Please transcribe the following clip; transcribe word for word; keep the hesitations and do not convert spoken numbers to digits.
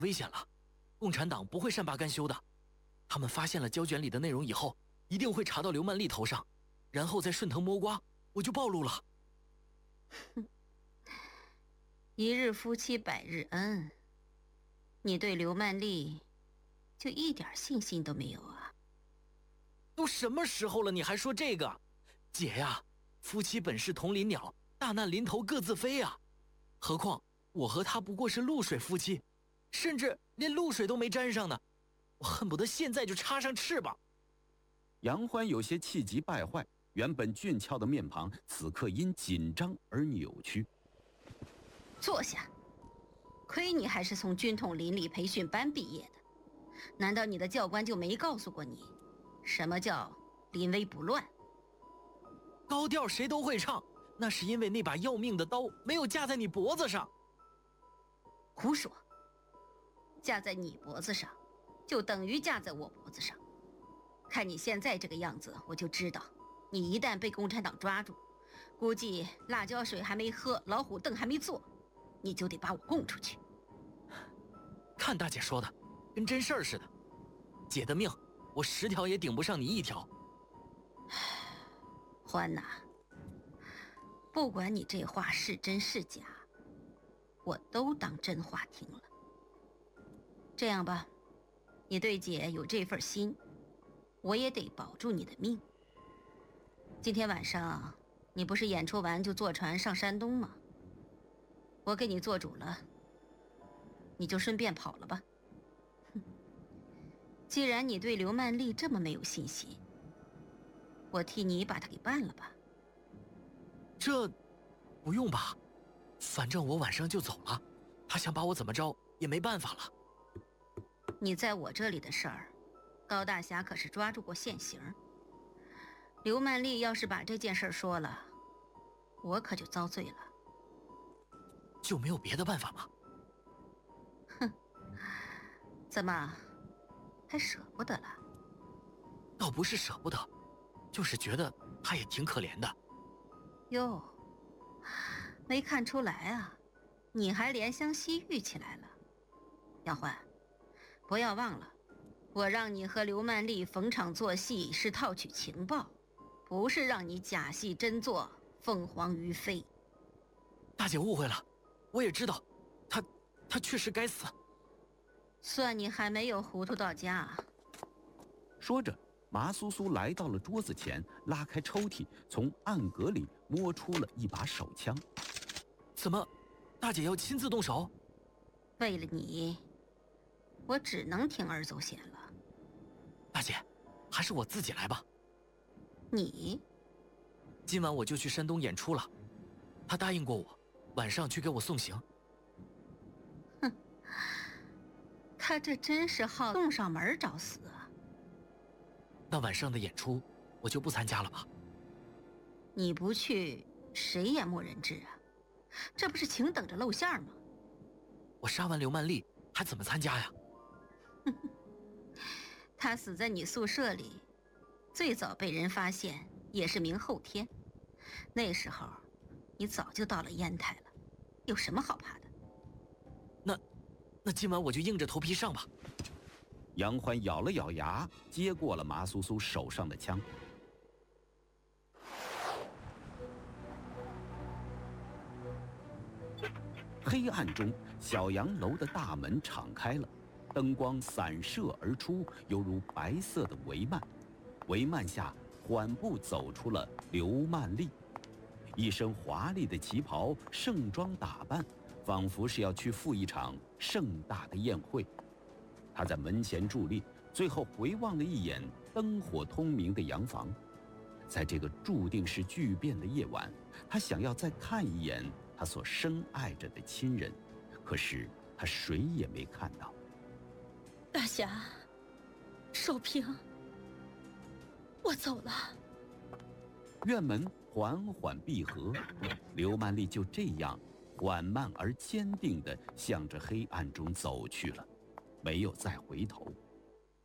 危险了，共产党不会善罢甘休的。他们发现了胶卷里的内容以后，一定会查到刘曼丽头上，然后再顺藤摸瓜，我就暴露了。 哼，一日夫妻百日恩，你对刘曼丽就一点信心都没有啊？ 都什么时候了，你还说这个？姐呀，夫妻本是同林鸟，大难临头各自飞啊。何况我和他不过是露水夫妻，甚至连露水都没沾上呢。我恨不得现在就插上翅膀。 杨欢有些气急败坏，原本俊俏的面庞此刻因紧张而扭曲。 坐下，亏你还是从军统邻里培训班毕业的，难道你的教官就没告诉过你，什么叫临危不乱？ 高调谁都会唱，那是因为那把要命的刀没有架在你脖子上。 胡说，架在你脖子上就等于架在我脖子上。看你现在这个样子，我就知道你一旦被共产党抓住，估计辣椒水还没喝，老虎凳还没坐，你就得把我供出去。 看大姐说的跟真事儿似的，姐的命我十条也顶不上你一条。 欢呐，不管你这话是真是假，我都当真话听了。这样吧，你对姐有这份心，我也得保住你的命。今天晚上你不是演出完就坐船上山东吗？我给你做主了，你就顺便跑了吧。哼，既然你对刘曼丽这么没有信心，我替你把她给办了吧。 这不用吧，反正我晚上就走了，他想把我怎么着也没办法了。 你在我这里的事儿，高大侠可是抓住过现行。刘曼丽要是把这件事说了，我可就遭罪了。 就没有别的办法吗？ 哼，怎么还舍不得了？ 倒不是舍不得，就是觉得他也挺可怜的。 哟，没看出来啊，你还怜香惜玉起来了。杨欢，不要忘了，我让你和刘曼丽逢场作戏是套取情报，不是让你假戏真做，凤凰于飞。 大姐误会了，我也知道，他他确实该死。 算你还没有糊涂到家。 说着，麻苏苏来到了桌子前，拉开抽屉，从暗格里摸出了一把手枪。 怎么，大姐要亲自动手？ 为了你，我只能铤而走险了。 大姐，还是我自己来吧。 你？ 今晚我就去山东演出了，他答应过我，晚上去给我送行。 哼，他这真是好送上门找死啊！ 那晚上的演出我就不参加了吧？ 你不去，谁眼目人质啊？这不是请等着露馅吗？ 我杀完刘曼丽还怎么参加呀？ 他死在你宿舍里，最早被人发现也是明后天，那时候你早就到了烟台了，有什么好怕的？ 那那今晚我就硬着头皮上吧。 杨欢咬了咬牙，接过了麻苏苏手上的枪。黑暗中，小洋楼的大门敞开了，灯光散射而出，犹如白色的帷幔。帷幔下，缓步走出了刘曼丽，一身华丽的旗袍，盛装打扮，仿佛是要去赴一场盛大的宴会。他在门前伫立，最后回望了一眼灯火通明的洋房。在这个注定是巨变的夜晚，他想要再看一眼他所深爱着的亲人，可是他谁也没看到。 大侠，寿平，我走了。 院门缓缓闭合，刘曼丽就这样缓慢而坚定地向着黑暗中走去了，没有再回头。